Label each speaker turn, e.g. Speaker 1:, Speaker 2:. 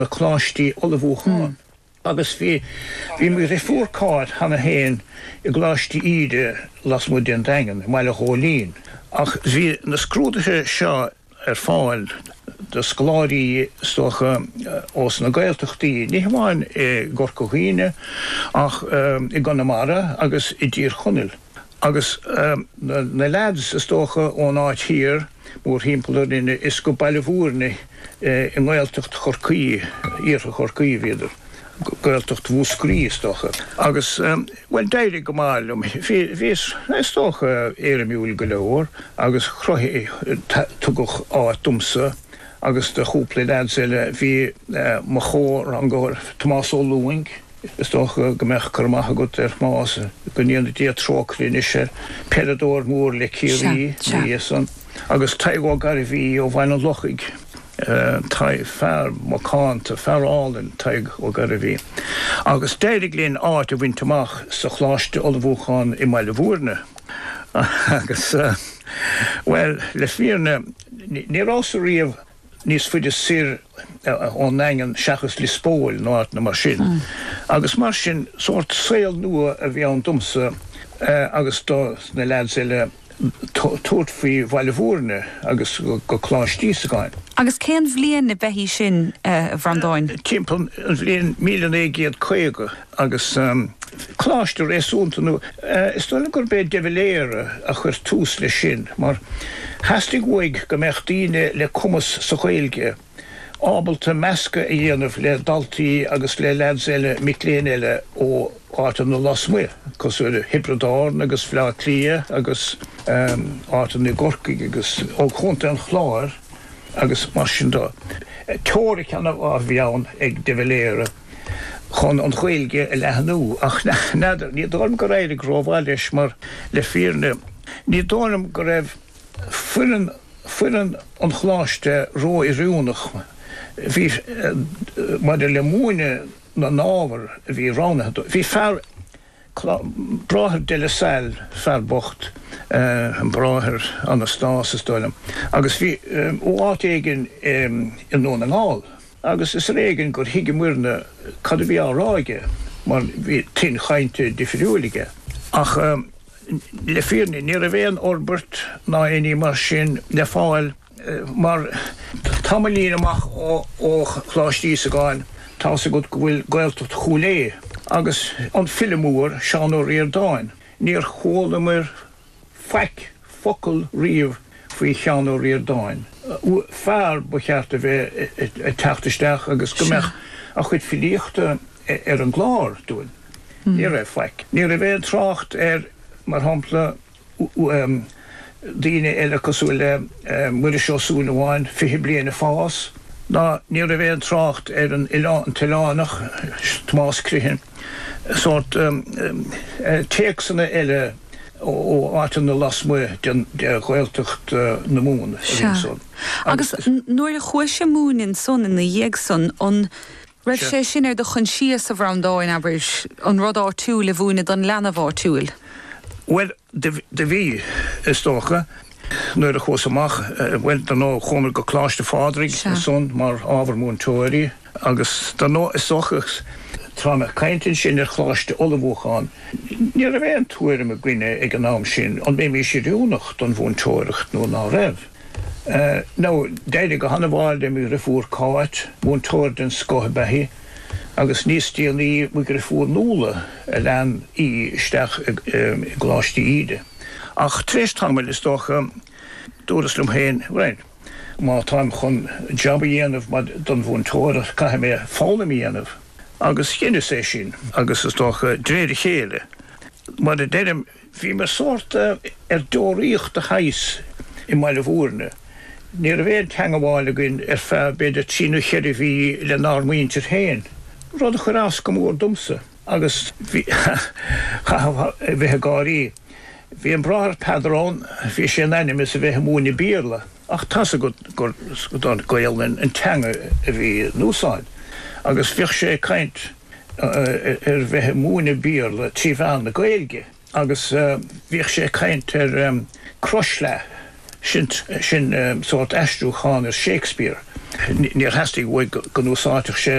Speaker 1: a chláistí olahúcháin. Agus bhí mé réfúrcáid hana héin I gláistí ide las mu den dagan, meile hólín. Ach bhí na scrúdathe seo fáil de skláí stocha os na gaeltachtaí ní bháin gorcóhíine ach I Ganamara agus I ddír chonil. Agus na lads stocha ón áit hir mór hímplar in isco bailhúrne I gaeltacht chorcaí, íorcha chorcaí viidir. Gaeltacht bhúscrí stocha. Agus, well, deirig go máilum, vís stocha éirimiúil go leor, agus chrohi tuguch á dumsa, agus de chúpla dadsile hí machór an gohar Tomás O'Lúing, stocha gomech carmacha go más, go níon dia trócrin isir, perador mór le círí, agus taigó gari hí ó bhain an lochig. Tai fer makant fer allen teig og garvi. Agus deidiglin áit a vintamach sa chláiste olahúcháin I meile bhúrne. Agus, well, le fírne, ní rása riamh níos fuidir sir ón engan seachas lispóil náart na mar sin. Agus mar sin sort saoil nua a bhí an dumsa agus dá na ladsile tuairt faoi bhaile bhúrne agus go chláistí sa gáin.
Speaker 2: Agus cén bhliain na bheithí sin bhrandáin?
Speaker 1: Timpeall an bhliain 1950 agus chláiste réasúnta nua. Is dóla gur bé deviléire a chuir tús le sin, mar hastig uig go mbeadh daoine le cumas sa chailge. Ábalta measca a dhéanamh le daltaí agus le ladsile mitléin eile ó áitan na lasmuir, cos hibredáin agus flá clia agus áitan na gorcaig agus ó chunta an chláir agus mar sin dá. Tóra ceanna á bheann ag deviléire chun an chailge a leithnú ach neidir ní dám go réidir gróbháil leis mar le fírne ní dám go raibh fuireann an chláiste ró I riúnach. Bhí mar le múine na nábhar a bhí ránathe. Bhí fear bráthir de le saoil fear bocht an bráthir Anastásis dóilm. Agus bhí ó áit éigean in nó an ngáil. Agus is réigean gur hiige muirne cad a bhí áráige, mar bhí tin chainte difriúlige. Ach le fírne ní a bhéan orbert ná éí mar sin le fáil mar tamalín amach ó chláistí sa gáin tá sa go bhfuil gaeltacht chúlé agus an filimúr seán ó riordáin. Níor chólamar focail riamh faoi seán ó riordáin. Fear ba cheart a bheith teachtasteach agus gombeadh a chuid filíochta ar an gláir dúin. Ní raibh feic. Ní a bheith trácht mar hampla Díine eile cosúile muir seosúna bháin fi bliana fás. Ná ní a bheith trácht an tilánach Tomás Crihin. Sort téacsanna eile ó áitan na lasmu de ghaeltacht na mún.
Speaker 2: Agus nuair a chuise mún in son in na dhéagson an raibh sé sin ar do chun sias a bhrandáin aber an rud ártúil a bhúna don leanamh ártúil.
Speaker 1: Well, de bhí is tócha, nuair a chós amach, well, da nó chomar go chláiste fádrig son mar ábhar mún tóirí, agus da nó is tóchas trána caintin sin ar chláiste olahúcháin. Ní a bhéan tuairim a gcuine ag an nám sin, an bé mí sé riúnach don bhún tóiricht nó ná raibh. Nó, deidir go hana bháil de mí rifúr cáit, mún tóir den scothe beithí, agus níos díalaí mu gur fúr núla a lean isteach gláistí ide. Ach tréis tamil is tócha dúraslum héin, rein, má táim chun jobba dhéanamh don bhún tóireach caithe mé fálam dhéanamh. Agus chéine sé sin, agus is tócha dréidir chéile. Mar a deirim, bhí mar sorta dóíocht a hais I meile bhúrne. Ní a bhéad teangaháil agin fear beidir tíú chéidir bhí le nármaointir héin. Rud a churás go mór dumsa. Agus bhí gáí. Bhí an bráthir Pedrón, bhí sé animis a bheith múna bíarla. Ach tasa gur gaeln an teanga a bhí núsáid. Agus bhíoh sé caint ar bheith múna bíarla tí bhean na gaelge. Agus bhíoh sé caint ar crosle sin sort eistú Shakespeare. Níor hastig bhfuil gan úsáideach sé